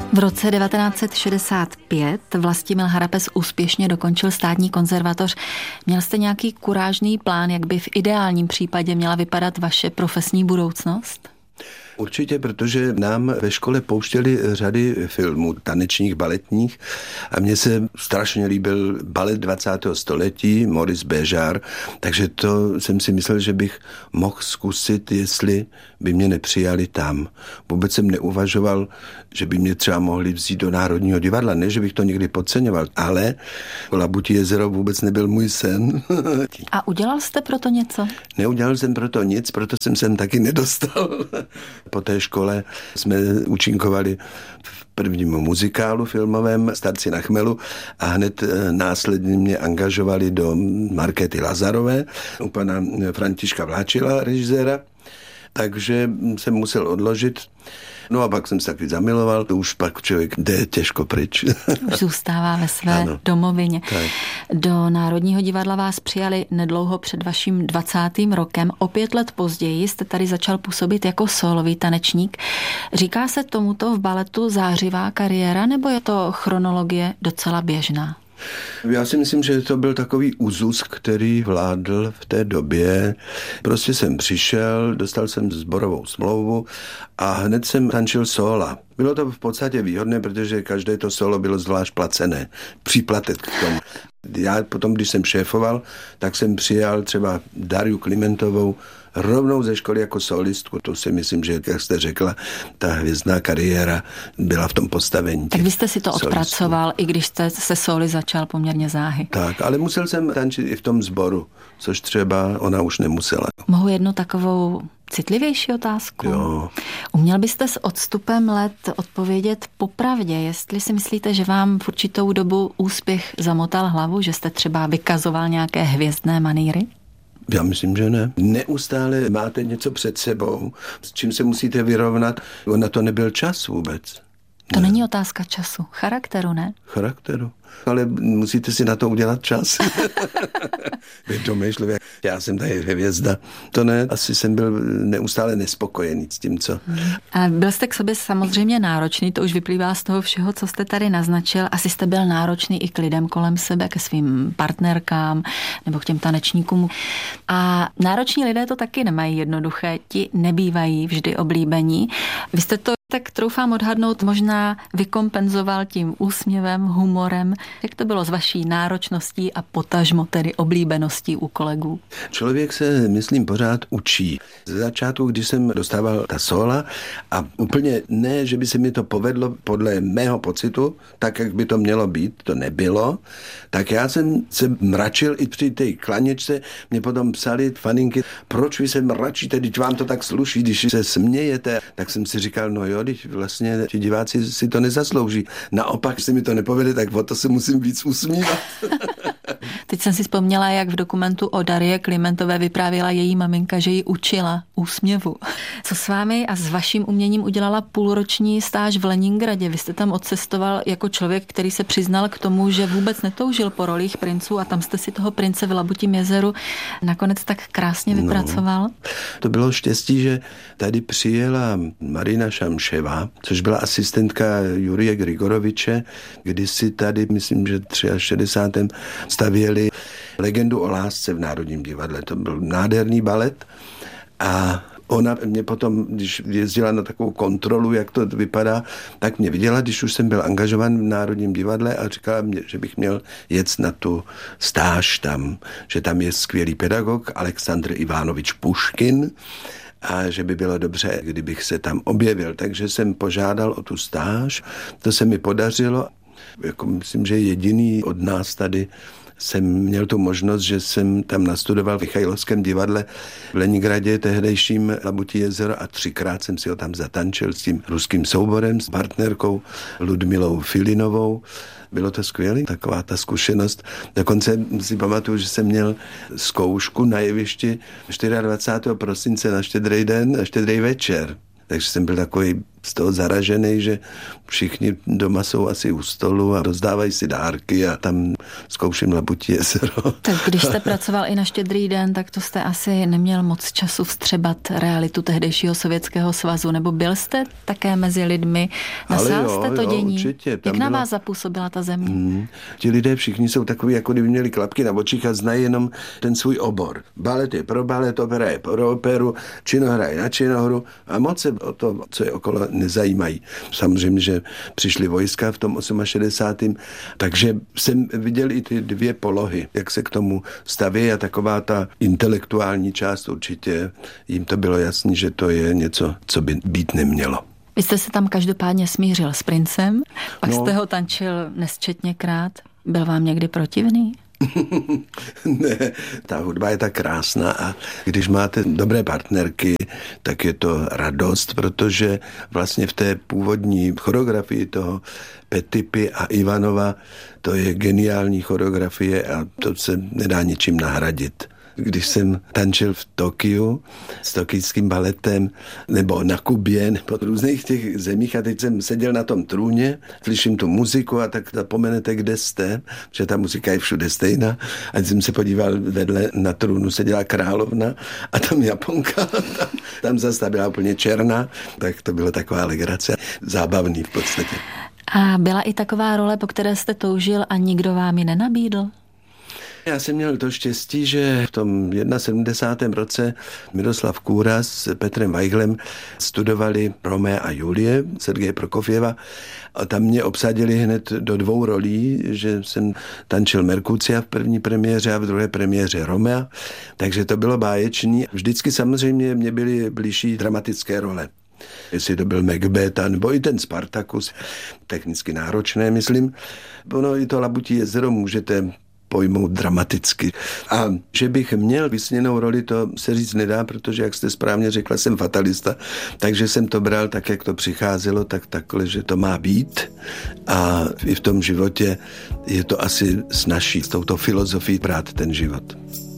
V roce 1965 Vlastimil Harabes úspěšně dokončil státní konzervatoř. Měl jste nějaký kurážný plán, jak by v ideálním případě měla vypadat vaše profesní budoucnost? Určitě, protože nám ve škole pouštěli řady filmů tanečních, baletních a mně se strašně líbil balet 20. století, Maurice Béjart, takže to jsem si myslel, že bych mohl zkusit, jestli by mě nepřijali tam. Vůbec jsem neuvažoval, že by mě třeba mohli vzít do Národního divadla, ne, že bych to někdy podceňoval, ale Labutí jezero vůbec nebyl můj sen. A udělal jste proto něco? Neudělal jsem proto nic, proto jsem sem taky nedostal. Po té škole jsme účinkovali v prvním muzikálu filmovém Starci na chmelu a hned následně mě angažovali do Markéty Lazarové u pana Františka Vláčila, režiséra, takže jsem musel odložit. No a pak jsem se taky zamiloval, to už pak člověk jde těžko pryč. Už zůstává ve své domovině. Tak. Do Národního divadla vás přijali nedlouho před vaším 20. rokem. O 5 let později jste tady začal působit jako sólový tanečník. Říká se tomuto v baletu zářivá kariéra, nebo je to chronologie docela běžná? Já si myslím, že to byl takový úzus, který vládl v té době. Prostě jsem přišel, dostal jsem sborovou smlouvu a hned jsem tančil sóla. Bylo to v podstatě výhodné, protože každé to solo bylo zvlášť placené. Příplatek k tomu. Já potom, když jsem šéfoval, tak jsem přijal třeba Dariu Klimentovou rovnou ze školy jako solistku. To si myslím, že, jak jste řekla, ta hvězdná kariéra byla v tom postavení. Tak vy jste si to odpracoval, i když jste se sóly začal poměrně záhy. Tak, ale musel jsem tančit i v tom sboru, což třeba ona už nemusela. Mohu jednu takovou citlivější otázku? Jo. Uměl byste s odstupem let odpovědět popravdě, jestli si myslíte, že vám v určitou dobu úspěch zamotal hlavu, že jste třeba vykazoval nějaké hvězdné manýry? Já myslím, že ne. Neustále máte něco před sebou, s čím se musíte vyrovnat. Na to nebyl čas vůbec. To není otázka času. Charakteru, ne? Charakteru. Ale musíte si na to udělat čas. Domýšlivě. Já jsem tady hvězda. To ne, asi jsem byl neustále nespokojený s tím, co. A byl jste k sobě samozřejmě náročný, to už vyplývá z toho všeho, co jste tady naznačil. Asi jste byl náročný i k lidem kolem sebe, ke svým partnerkám nebo k těm tanečníkům. A nároční lidé to taky nemají jednoduché, ti nebývají vždy oblíbení. Vy jste to, tak troufám odhadnout, možná vykompenzoval tím úsměvem, humorem. Jak to bylo s vaší náročností a potažmo tedy oblíbeností u kolegů? Člověk se, myslím, pořád učí. Ze začátku, když jsem dostával ta sóla a úplně ne, že by se mi to povedlo podle mého pocitu, tak, jak by to mělo být, to nebylo, tak já jsem se mračil i při té klaněčce. Mě potom psali faninky, proč vy se mračíte, když vám to tak sluší, když se smějete. Tak jsem si říkal, no jo, když vlastně ti diváci si to nezaslouží. Naopak, se mi to nepovede, tak o to se musím víc usmívat. Teď jsem si vzpomněla, jak v dokumentu o Darie Klimentové vyprávěla její maminka, že ji učila úsměvu. Co s vámi a s vaším uměním udělala půlroční stáž v Leningradě? Vy jste tam odcestoval jako člověk, který se přiznal k tomu, že vůbec netoužil po rolích princů a tam jste si toho prince v Labutím jezeru nakonec tak krásně vypracoval. No, to bylo štěstí, že tady přijela Marina Šamševa, což byla asistentka Jurije Grigoroviče, kdysi tady, myslím, že 63. stavěli Legendu o lásce v Národním divadle. To byl nádherný balet a ona mě potom, když jezdila na takovou kontrolu, jak to vypadá, tak mě viděla, když už jsem byl angažovan v Národním divadle a říkala mě, že bych měl jet na tu stáž tam, že tam je skvělý pedagog Aleksandr Ivanovič Puškin a že by bylo dobře, kdybych se tam objevil. Takže jsem požádal o tu stáž, to se mi podařilo. Jako myslím, že jediný od nás tady jsem měl tu možnost, že jsem tam nastudoval v Michajlovském divadle v Leningradě, tehdejším Labutí jezero a 3krát jsem si ho tam zatančil s tím ruským souborem, s partnerkou Ludmilou Filinovou. Bylo to skvělé, taková ta zkušenost. Dokonce si pamatuju, že jsem měl zkoušku na jevišti 24. prosince na Štědrý den, na Štědrý večer. Takže jsem byl takový z toho zaražený, že všichni doma jsou asi u stolu a rozdávají si dárky a tam zkouším Labutí jezero. Tak když jste pracoval i na Štědrý den, tak to jste asi neměl moc času vstřebat realitu tehdejšího Sovětského svazu, nebo byl jste také mezi lidmi? Nasál jste to dění? Určitě. Jak na vás zapůsobila ta země? Ti lidé všichni jsou takový, jako kdyby měli klapky na očích a znají jenom ten svůj obor. Balet je pro balet, opera je pro operu, činohra je na činohru a moc se o to, co je okolo, nezajímají. Samozřejmě, že přišly vojska v tom 68. Takže jsem viděl i ty dvě polohy, jak se k tomu staví a taková ta intelektuální část určitě. Jim to bylo jasný, že to je něco, co by být nemělo. Vy jste se tam každopádně smířil s princem, pak jste ho tančil nesčetněkrát. Byl vám někdy protivný? Ne, ta hudba je tak krásná a když máte dobré partnerky, tak je to radost, protože vlastně v té původní choreografii toho Petipy a Ivanova to je geniální choreografie a to se nedá ničím nahradit. Když jsem tančil v Tokiu s tokijským baletem nebo na Kubě nebo v různých těch zemích a teď jsem seděl na tom trůně, slyším tu muziku a tak zapomenete, kde jste, protože ta muzika je všude stejná. A když jsem se podíval vedle na trůnu, seděla královna a tam Japonka, tam zase byla úplně černá, tak to byla taková legrace, zábavný v podstatě. A byla i taková role, po které jste toužil a nikdo vám ji nenabídl? Já jsem měl to štěstí, že v tom 71. roce Miroslav Kůra s Petrem Weiglem studovali Romea a Julie Sergeje Prokofjeva a tam mě obsadili hned do 2 rolí, že jsem tančil Merkucia v první premiéře a v druhé premiéře Romea, takže to bylo báječný. Vždycky samozřejmě mě byly blížší dramatické role. Jestli to byl Macbeth, nebo i ten Spartacus, technicky náročné, myslím. Ono i to Labutí jezero můžete pojmout dramaticky. A že bych měl vysněnou roli, to se říct nedá, protože, jak jste správně řekla, jsem fatalista, takže jsem to bral tak, jak to přicházelo, tak takhle, že to má být. A i v tom životě je to asi snazší s touto filozofií brát ten život.